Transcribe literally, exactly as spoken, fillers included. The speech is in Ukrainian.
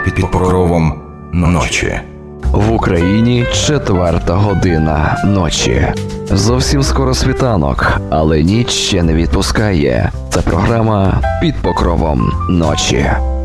під покровом ночі. В Україні четверта година ночі. Зовсім скоро світанок, але ніч ще не відпускає. Це програма «Під покровом ночі».